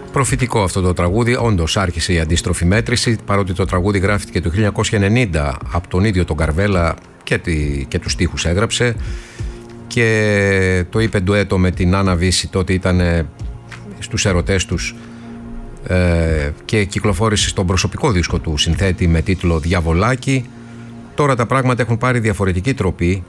Προφητικό αυτό το τραγούδι. Όντως άρχισε η αντίστροφη μέτρηση, παρότι το τραγούδι γράφτηκε το 1990 από τον ίδιο τον Καρβέλα και τους στίχους έγραψε, και το είπε ντουέτο με την Άννα Βύση, τότε ήταν στους ερωτές τους, και κυκλοφόρησε στον προσωπικό δίσκο του συνθέτη με τίτλο Διαβολάκι. Τώρα τα πράγματα έχουν πάρει διαφορετική τροπή.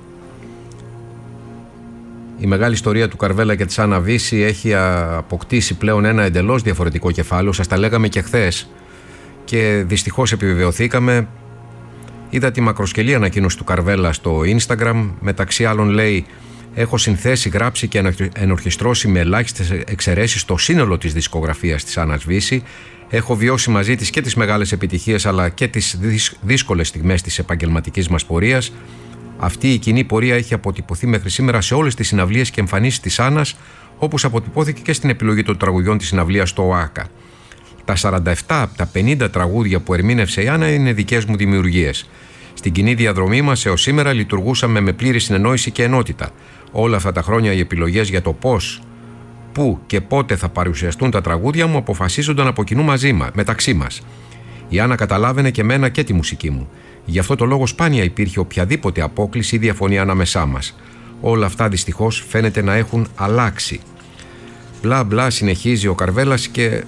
Η μεγάλη ιστορία του Καρβέλα και της Άννα Βύση έχει αποκτήσει πλέον ένα εντελώς διαφορετικό κεφάλαιο. Σας τα λέγαμε και χθες και δυστυχώς επιβεβαιωθήκαμε. Είδα τη μακροσκελή ανακοίνωση του Καρβέλα στο Instagram. Μεταξύ άλλων λέει: έχω συνθέσει, γράψει και ενορχιστρώσει με ελάχιστες εξαιρέσεις το σύνολο της δισκογραφίας της Άννας Βύση. Έχω βιώσει μαζί της και τις μεγάλες επιτυχίες αλλά και τις δύσκολες στιγμές της επαγγελματικής μας πορείας. Αυτή η κοινή πορεία έχει αποτυπωθεί μέχρι σήμερα σε όλες τις συναυλίες και εμφανίσεις της Άννας, όπως αποτυπώθηκε και στην επιλογή των τραγουδιών της συναυλίας στο ΟΑΚΑ. Τα 47 από τα 50 τραγούδια που ερμήνευσε η Άννα είναι δικές μου δημιουργίες. Στην κοινή διαδρομή μας έως σήμερα λειτουργούσαμε με πλήρη συνεννόηση και ενότητα. Όλα αυτά τα χρόνια οι επιλογές για το πώς, πού και πότε θα παρουσιαστούν τα τραγούδια μου αποφασίζονταν από κοινού μεταξύ μας. Η Άννα καταλάβαινε και μένα και τη μουσική μου. Γι' αυτό το λόγο σπάνια υπήρχε οποιαδήποτε απόκλιση ή διαφωνία ανάμεσά μας. Όλα αυτά δυστυχώς φαίνεται να έχουν αλλάξει. Μπλα μπλα, συνεχίζει ο Καρβέλας, και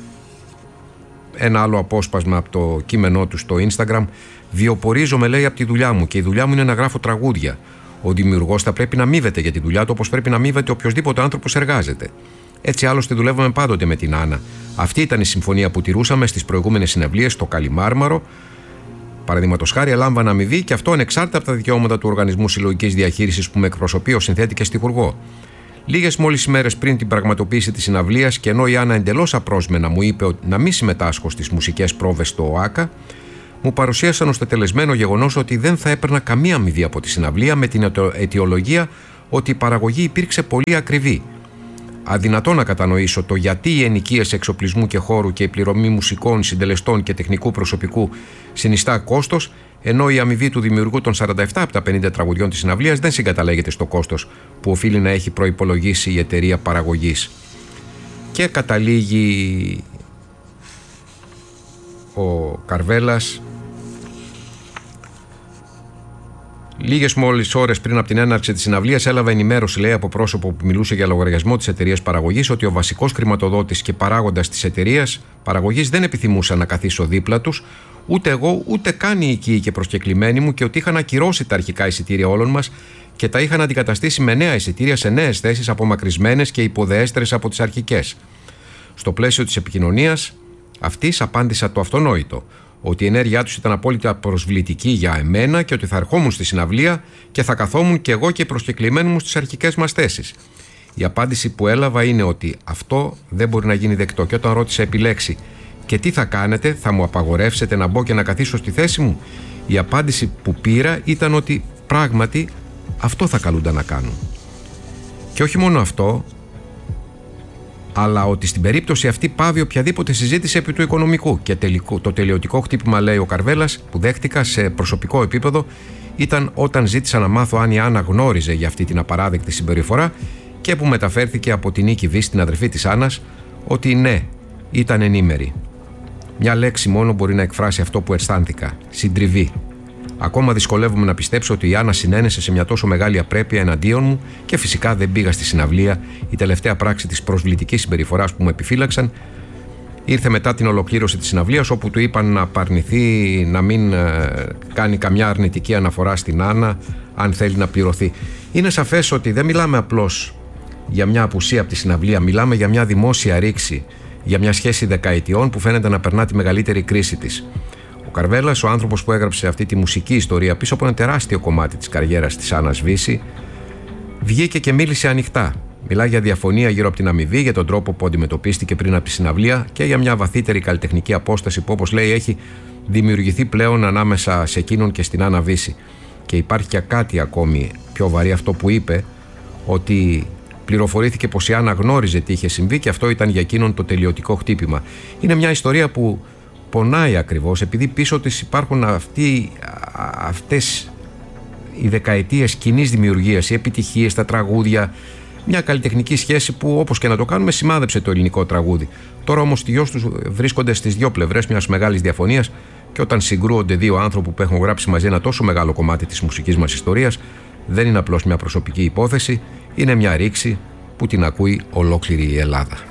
ένα άλλο απόσπασμα από το κείμενό του στο Instagram. Βιοπορίζομαι, λέει, από τη δουλειά μου και η δουλειά μου είναι να γράφω τραγούδια. Ο δημιουργός θα πρέπει να αμείβεται για τη δουλειά του όπως πρέπει να αμείβεται οποιοδήποτε άνθρωπος εργάζεται. Έτσι άλλωστε δουλεύαμε πάντοτε με την Άννα. Αυτή ήταν η συμφωνία που τηρούσαμε στις προηγούμενες συναυλίες στο Καλιμάρμαρο. Παραδείγματος χάρη, ελάμβανα αμοιβή, και αυτό ανεξάρτητα από τα δικαιώματα του Οργανισμού Συλλογικής Διαχείρισης που με εκπροσωπεί ως συνθέτη και στιχουργό. Λίγες μόλις ημέρες πριν την πραγματοποίηση της συναυλίας, και ενώ η Άννα εντελώς απρόσμενα μου είπε να μην συμμετάσχω στις μουσικές πρόβες στο ΟΑΚΑ, μου παρουσίασαν ως τετελεσμένο γεγονός ότι δεν θα έπαιρνα καμία αμοιβή από τη συναυλία, με την αιτιολογία ότι η παραγωγή υπήρξε πολύ ακριβή. Αδυνατό να κατανοήσω το γιατί οι ενοικίες εξοπλισμού και χώρου και η πληρωμή μουσικών, συντελεστών και τεχνικού προσωπικού συνιστά κόστος, ενώ η αμοιβή του δημιουργού των 47 από τα 50 τραγουδιών της συναυλίας δεν συγκαταλέγεται στο κόστος που οφείλει να έχει προϋπολογίσει η εταιρεία παραγωγής. Και καταλήγει ο Καρβέλας: λίγες μόλις ώρες πριν από την έναρξη της συναυλίας, έλαβα ενημέρωση, λέει, από πρόσωπο που μιλούσε για λογαριασμό της εταιρείας παραγωγής, ότι ο βασικός χρηματοδότης και παράγοντας της εταιρείας παραγωγής δεν επιθυμούσαν να καθίσω δίπλα τους, ούτε εγώ ούτε καν οι οικοί και προσκεκλημένοι μου, και ότι είχαν ακυρώσει τα αρχικά εισιτήρια όλων μας και τα είχαν αντικαταστήσει με νέα εισιτήρια σε νέες θέσεις απομακρυσμένες και υποδεέστερες από τις αρχικές. Στο πλαίσιο της επικοινωνίας αυτής απάντησα το αυτονόητο, ότι η ενέργειά τους ήταν απόλυτα προσβλητική για εμένα και ότι θα ερχόμουν στη συναυλία και θα καθόμουν και εγώ και οι προσκεκλημένοι μου στις αρχικές μας θέσεις. Η απάντηση που έλαβα είναι ότι αυτό δεν μπορεί να γίνει δεκτό, και όταν ρώτησα επιλέξει «και τι θα κάνετε, θα μου απαγορεύσετε να μπω και να καθίσω στη θέση μου», η απάντηση που πήρα ήταν ότι πράγματι αυτό θα καλούνταν να κάνουν. Και όχι μόνο αυτό, αλλά ότι στην περίπτωση αυτή πάβει οποιαδήποτε συζήτηση επί του οικονομικού. Και το τελειωτικό χτύπημα, λέει ο Καρβέλας, που δέχτηκα σε προσωπικό επίπεδο ήταν όταν ζήτησα να μάθω αν η Άννα γνώριζε για αυτή την απαράδεκτη συμπεριφορά, και που μεταφέρθηκε από την Νίκη Βύση, την αδερφή της Άννας, ότι ναι, ήταν ενήμερη. Μια λέξη μόνο μπορεί να εκφράσει αυτό που αισθάνθηκα: συντριβή. Ακόμα δυσκολεύομαι να πιστέψω ότι η Άννα συνένεσε σε μια τόσο μεγάλη απρέπεια εναντίον μου, και φυσικά δεν πήγα στη συναυλία. Η τελευταία πράξη της προσβλητικής συμπεριφοράς που μου επιφύλαξαν ήρθε μετά την ολοκλήρωση της συναυλίας, όπου του είπαν να απαρνηθεί, να μην κάνει καμιά αρνητική αναφορά στην Άννα, αν θέλει να πληρωθεί. Είναι σαφές ότι δεν μιλάμε απλώς για μια απουσία από τη συναυλία, μιλάμε για μια δημόσια ρήξη, για μια σχέση δεκαετιών που φαίνεται να περνά τη μεγαλύτερη κρίση της. Ο Καρβέλας, ο άνθρωπος που έγραψε αυτή τη μουσική ιστορία πίσω από ένα τεράστιο κομμάτι της καριέρας της Άννας Βύση, βγήκε και μίλησε ανοιχτά. Μιλάει για διαφωνία γύρω από την αμοιβή, για τον τρόπο που αντιμετωπίστηκε πριν από τη συναυλία και για μια βαθύτερη καλλιτεχνική απόσταση που, όπως λέει, έχει δημιουργηθεί πλέον ανάμεσα σε εκείνον και στην Άννα Βύση. Και υπάρχει και κάτι ακόμη πιο βαρύ, αυτό που είπε, ότι πληροφορήθηκε πως η Άννα γνώριζε τι είχε συμβεί και αυτό ήταν για εκείνον το τελειωτικό χτύπημα. Είναι μια ιστορία που πονάει ακριβώς, επειδή πίσω της υπάρχουν αυτές οι δεκαετίες κοινής δημιουργίας, οι επιτυχίες, τα τραγούδια, Μια καλλιτεχνική σχέση που, όπως και να το κάνουμε, σημάδεψε το ελληνικό τραγούδι. Τώρα όμως οι δυο τους βρίσκονται στις δύο πλευρές μιας μεγάλης διαφωνίας, και όταν συγκρούονται δύο άνθρωποι που έχουν γράψει μαζί ένα τόσο μεγάλο κομμάτι της μουσικής μας ιστορίας, δεν είναι απλώς μια προσωπική υπόθεση, είναι μια ρήξη που την ακούει ολόκληρη η Ελλάδα.